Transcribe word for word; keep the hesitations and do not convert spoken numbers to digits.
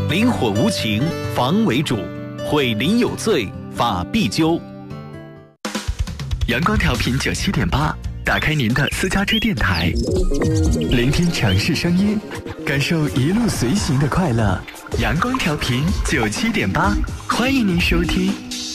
灵火无情，防为主；毁邻有罪，法必究。 阳光调频九七点八，打开您的私家车电台，聆听城市声音，感受一路随行的快乐。阳光调频九七点八，欢迎您收听。